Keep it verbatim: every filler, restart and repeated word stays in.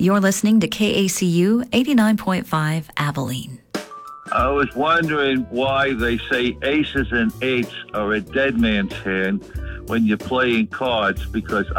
You're listening to K A C U eighty-nine point five Abilene. I was wondering why they say aces and eights are a dead man's hand when you're playing cards, because